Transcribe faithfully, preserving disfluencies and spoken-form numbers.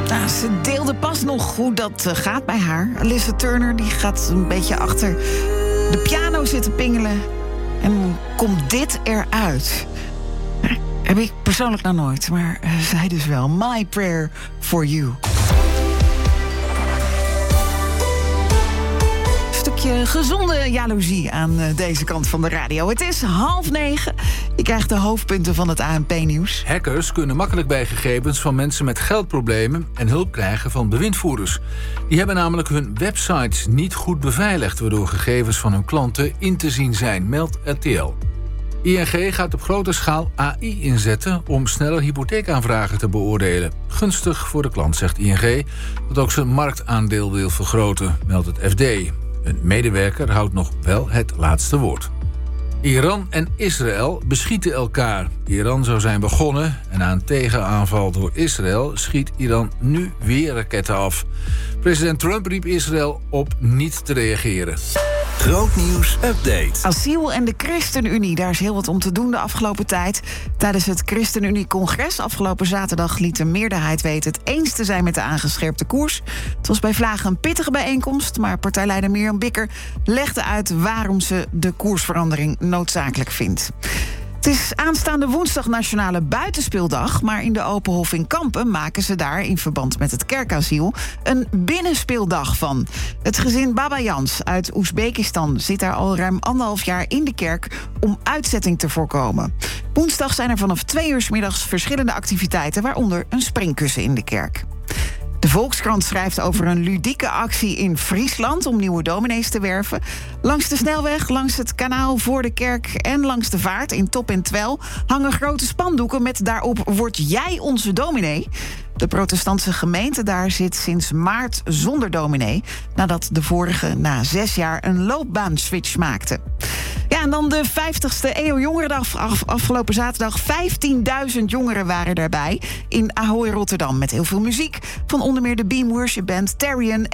Nou, ze deelde pas nog hoe dat uh, gaat bij haar. Alyssa Turner die gaat een beetje achter de piano zitten pingelen. En komt dit eruit? Nou, heb ik persoonlijk nog nooit, maar uh, zij dus wel. My Prayer for You. Stukje gezonde jaloezie aan deze kant van de radio. Het is half negen. Je krijgt de hoofdpunten van het A N P-nieuws. Hackers kunnen makkelijk bij gegevens van mensen met geldproblemen en hulp krijgen van bewindvoerders. Die hebben namelijk hun websites niet goed beveiligd, waardoor gegevens van hun klanten in te zien zijn, meldt R T L. I N G gaat op grote schaal A I inzetten om sneller hypotheekaanvragen te beoordelen. Gunstig voor de klant, zegt I N G, dat ook zijn marktaandeel wil vergroten, meldt het F D. Een medewerker houdt nog wel het laatste woord. Iran en Israël beschieten elkaar. Iran zou zijn begonnen en na een tegenaanval door Israël schiet Iran nu weer raketten af. President Trump riep Israël op niet te reageren. Grootnieuws update. Asiel en de ChristenUnie, daar is heel wat om te doen de afgelopen tijd. Tijdens het ChristenUnie-congres afgelopen zaterdag liet de meerderheid weten het eens te zijn met de aangescherpte koers. Het was bij Vlagen een pittige bijeenkomst, maar partijleider Mirjam Bikker legde uit waarom ze de koersverandering noodzakelijk vindt. Het is aanstaande woensdag Nationale Buitenspeeldag, maar in de Openhof in Kampen maken ze daar in verband met het kerkasiel een binnenspeeldag van. Het gezin Babayans uit Oezbekistan zit daar al ruim anderhalf jaar in de kerk om uitzetting te voorkomen. Woensdag zijn er vanaf twee uur 's middags verschillende activiteiten, waaronder een springkussen in de kerk. De Volkskrant schrijft over een ludieke actie in Friesland om nieuwe dominees te werven. Langs de snelweg, langs het kanaal voor de kerk en langs de vaart in Top en Twel hangen grote spandoeken met daarop "Word jij onze dominee?". De protestantse gemeente daar zit sinds maart zonder dominee, nadat de vorige na zes jaar een loopbaanswitch maakte. Ja, en dan de vijftigste E O Jongerendag af, afgelopen zaterdag. vijftienduizend jongeren waren daarbij in Ahoy Rotterdam met heel veel muziek van onder meer de Beam Worship Band, Tarian